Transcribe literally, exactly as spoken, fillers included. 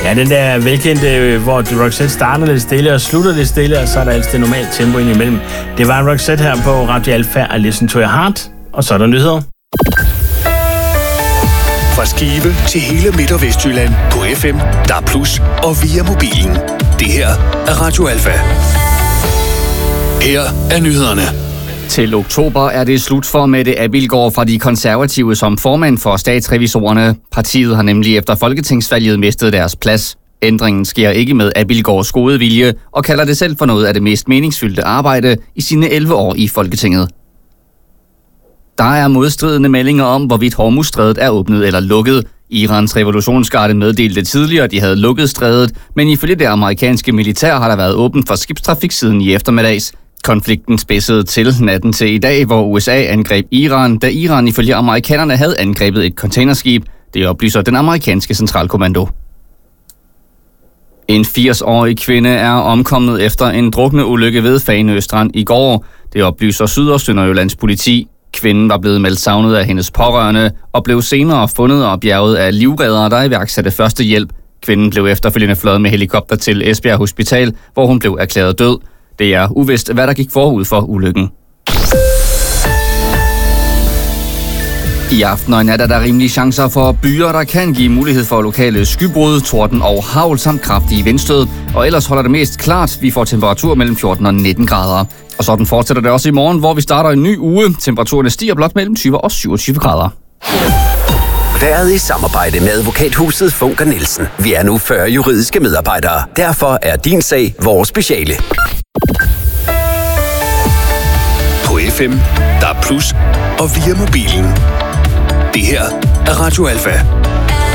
Ja, den der velkendte, hvor Roxette starter lidt stille og slutter lidt stille, og så er der altså det normalt tempo ind imellem. Det var Roxette her på Radio Alfa og Listen to Your Heart, og så er der nyheder. Fra Skive til hele Midt- og Vestjylland på F M, D A B plus, og via mobilen. Det her er Radio Alfa. Her er nyhederne. Til oktober er det slut for Mette Abildgaard fra De Konservative som formand for statsrevisorerne. Partiet har nemlig efter folketingsvalget mistet deres plads. Ændringen sker ikke med Abildgaards gode vilje og kalder det selv for noget af det mest meningsfyldte arbejde i sine elleve år i Folketinget. Der er modstridende meldinger om, hvorvidt Hormuzstrædet er åbnet eller lukket. Irans revolutionsgarde meddelte tidligere, at de havde lukket strædet, men ifølge det amerikanske militær har der været åbent for skibstrafik siden i eftermiddags. Konflikten spidsede til natten til i dag, hvor U S A angreb Iran, da Iran ifølge amerikanerne havde angrebet et containerskib. Det oplyser den amerikanske centralkommando. En firs-årig kvinde er omkommet efter en drukneulykke ved Fanø Strand i går. Det oplyser Syd- og Sønderjyllands politi. Kvinden var blevet meldt savnet af hendes pårørende og blev senere fundet og bjerget af livreddere, der iværksatte første hjælp. Kvinden blev efterfølgende fløjet med helikopter til Esbjerg Hospital, hvor hun blev erklæret død. Det er uvist, hvad der gik forud for ulykken. I aften og i nat er der rimelige chancer for byer, der kan give mulighed for lokale skybrud, torden og hagl samt kraftige vindstød. Og ellers holder det mest klart. Vi får temperatur mellem fjorten og nitten grader. Og sådan fortsætter det også i morgen, hvor vi starter en ny uge. Temperaturerne stiger blot mellem tyve og syvogtyve grader. Været i samarbejde med advokathuset Funker Nielsen. Vi er nu fyrre juridiske medarbejdere. Derfor er din sag vores speciale. På F M, D A B plus, og via mobilen. Det her er Radio Alfa.